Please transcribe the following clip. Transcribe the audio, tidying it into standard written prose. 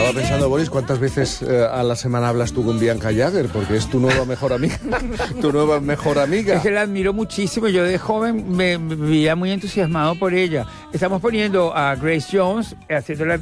Estaba pensando, Boris, ¿cuántas veces a la semana hablas tú con Bianca Jagger? Porque es tu nueva mejor amiga. Tu nueva mejor amiga. Es que la admiro muchísimo. Yo de joven me vivía muy entusiasmado por ella. Estamos poniendo a Grace Jones haciendo la